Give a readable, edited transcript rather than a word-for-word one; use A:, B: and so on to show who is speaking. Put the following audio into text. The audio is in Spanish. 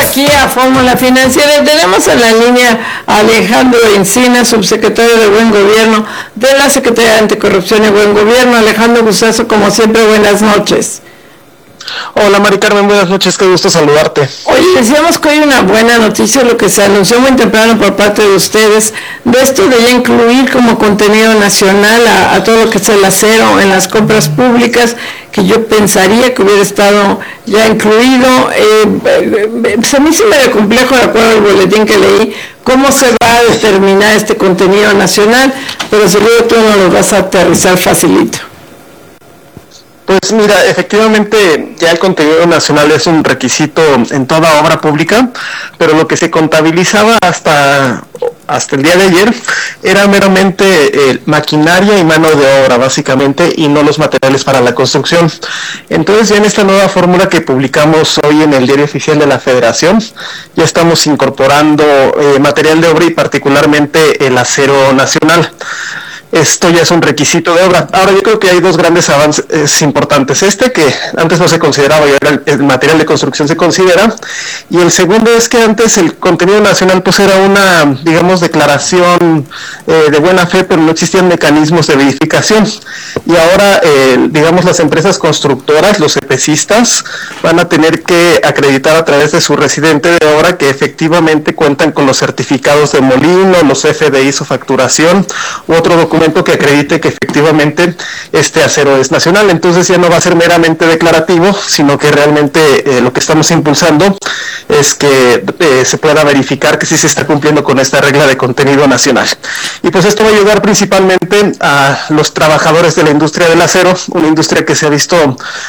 A: aquí a Fórmula Financiera. Tenemos en la línea a Alejandro Encina, subsecretario de Buen Gobierno de la Secretaría de Anticorrupción y Buen Gobierno. Alejandro, gustazo como siempre, buenas noches.
B: Hola Mari Carmen, buenas noches, qué gusto saludarte.
A: Oye, decíamos que hoy una buena noticia, lo que se anunció muy temprano por parte de ustedes, de esto de ya incluir como contenido nacional a todo lo que es el acero en las compras públicas, que yo pensaría que hubiera estado ya incluido. A mí sí me da complejo, de acuerdo al boletín que leí, cómo se va a determinar este contenido nacional, pero seguro tú no lo vas a aterrizar facilito.
B: Pues mira, efectivamente ya el contenido nacional es un requisito en toda obra pública, pero lo que se contabilizaba hasta el día de ayer era meramente maquinaria y mano de obra básicamente, y no los materiales para la construcción. Entonces ya en esta nueva fórmula que publicamos hoy en el Diario Oficial de la Federación, ya estamos incorporando material de obra y particularmente el acero nacional. Esto ya es un requisito de obra. Ahora yo creo que hay dos grandes avances importantes. Que antes no se consideraba, y ahora el material de construcción se considera. Y el segundo es que antes el contenido nacional pues era una, digamos, declaración de buena fe, pero no existían mecanismos de verificación. Y ahora, digamos, las empresas constructoras, los EPCistas, van a tener que acreditar a través de su residente de obra que efectivamente cuentan con los certificados de molino, los FDI, su facturación, u otro documento que acredite que efectivamente este acero es nacional. Entonces ya no va a ser meramente declarativo, sino que realmente lo que estamos impulsando es que se pueda verificar que sí se está cumpliendo con esta regla de contenido nacional. Y pues esto va a ayudar principalmente a los trabajadores de la industria del acero, una industria que se ha visto